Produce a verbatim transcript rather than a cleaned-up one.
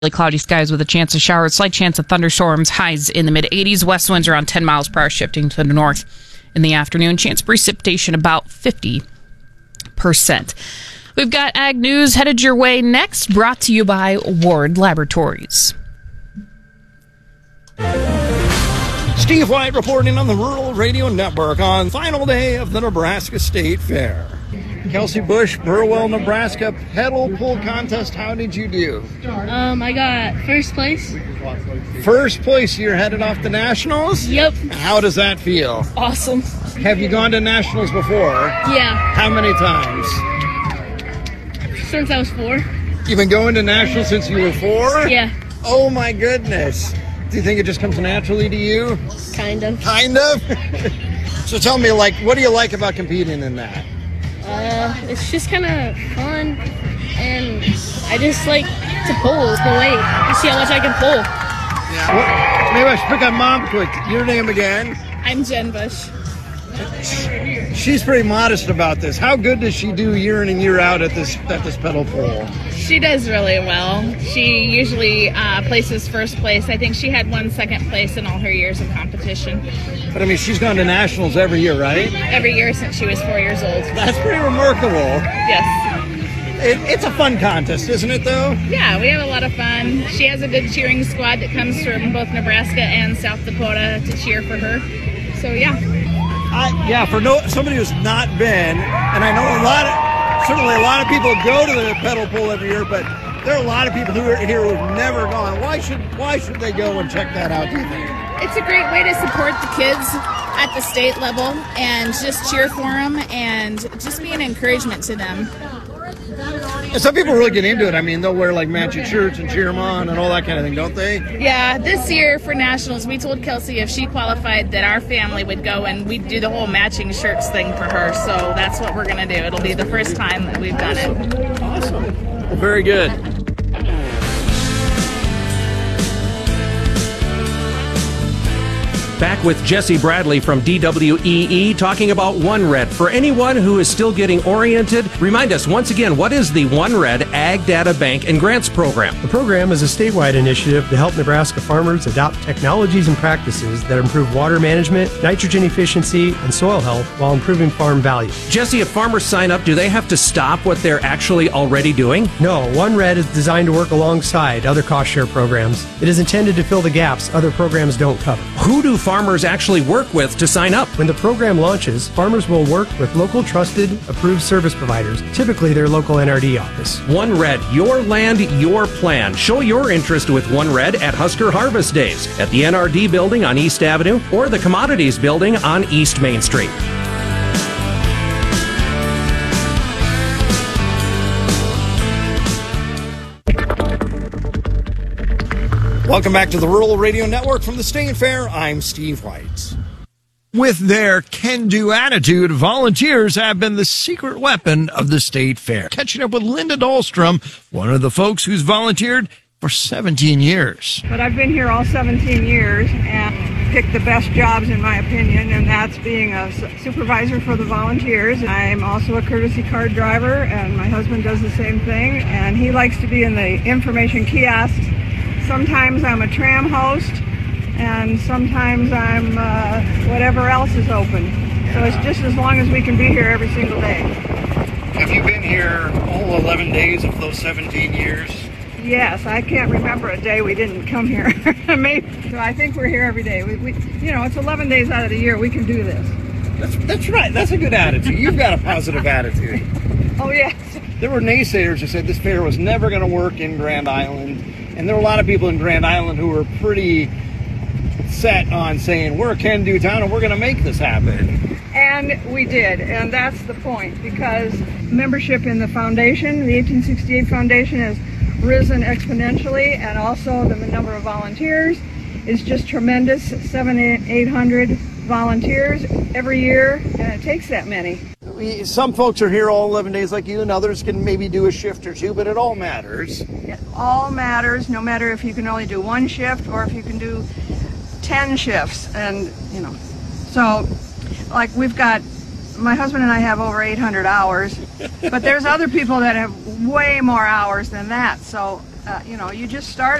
Cloudy skies with a chance of showers, slight chance of thunderstorms, highs in the mid eighties. West winds around ten miles per hour, shifting to the north in the afternoon. Chance of precipitation about fifty percent. We've got Ag News headed your way next, brought to you by Ward Laboratories. Steve White reporting on the Rural Radio Network on final day of the Nebraska State Fair. Kelsey Bush, Burwell, Nebraska pedal pull contest. How did you do? Um, I got first place. First place. You're headed off to Nationals? Yep. How does that feel? Awesome. Have you gone to Nationals before? Yeah. How many times? Since I was four. You've been going to Nationals since you were four? Yeah. Oh my goodness. Do you think it just comes naturally to you? Kind of. Kind of? So tell me, like, what do you like about competing in that? Uh, it's just kind of fun, and I just like to pull the weight and see how much I can pull. Yeah. Well, maybe I should pick on Mom quick. Your name again? I'm Jen Bush. She's pretty modest about this. How good does she do year in and year out at this at this pedal pull? She does really well. She usually uh, places first place. I think she had one second place in all her years of competition. But I mean, she's gone to Nationals every year, right? Every year since she was four years old. That's pretty remarkable. Yes. It, it's a fun contest, isn't it, though? Yeah, we have a lot of fun. She has a good cheering squad that comes from both Nebraska and South Dakota to cheer for her. So, yeah. I, yeah, for no somebody who's not been, and I know a lot of, certainly a lot of people go to the pedal pull every year, but there are a lot of people who are here who have never gone. Why should why should they go and check that out, do you think? It's a great way to support the kids at the state level and just cheer for them and just be an encouragement to them. And some people really get into it. I mean, they'll wear like matching shirts and cheer them on and all that kind of thing, don't they? Yeah, this year for Nationals, we told Kelsey if she qualified that our family would go and we'd do the whole matching shirts thing for her. So that's what we're going to do. It'll be the first time that we've done it. Awesome. Well, very good. Back with Jesse Bradley from D W E E talking about OneRed. For anyone who is still getting oriented, remind us once again, what is the OneRed Ag Data Bank and Grants Program? The program is a statewide initiative to help Nebraska farmers adopt technologies and practices that improve water management, nitrogen efficiency, and soil health while improving farm value. Jesse, if farmers sign up, do they have to stop what they're actually already doing? No, OneRed is designed to work alongside other cost share programs. It is intended to fill the gaps other programs don't cover. Who do farmers actually work with to sign up? When the program launches, farmers will work with local trusted, approved service providers, typically their local N R D office. OneRed, your land, your plan. Show your interest with OneRed at Husker Harvest Days at the N R D building on East Avenue or the Commodities building on East Main Street. Welcome back to the Rural Radio Network from the State Fair. I'm Steve White. With their can-do attitude, volunteers have been the secret weapon of the State Fair. Catching up with Linda Dahlstrom, one of the folks who's volunteered for seventeen years. But I've been here all seventeen years and picked the best jobs in my opinion, and that's being a supervisor for the volunteers. I'm also a courtesy card driver, and my husband does the same thing, and he likes to be in the information kiosks. Sometimes I'm a tram host, and sometimes I'm uh, whatever else is open. So it's just as long as we can be here every single day. Have you been here all eleven days of those seventeen years? Yes, I can't remember a day we didn't come here. Maybe. So I think we're here every day. We, we, you know, it's eleven days out of the year we can do this. That's, that's right. That's a good attitude. You've got a positive attitude. Oh, yes. There were naysayers who said this fair was never going to work in Grand Island. And there were a lot of people in Grand Island who were pretty set on saying, we're a can-do town and we're going to make this happen. And we did, and that's the point, because membership in the foundation, the eighteen sixty-eight Foundation, has risen exponentially, and also the number of volunteers is just tremendous. Seven, eight hundred volunteers every year, and it takes that many. Some folks are here all eleven days like you, and others can maybe do a shift or two, but it all matters. It all matters, no matter if you can only do one shift or if you can do ten shifts. And, you know, so, like, we've got, my husband and I have over eight hundred hours, but there's other people that have way more hours than that. So uh, you know, you just start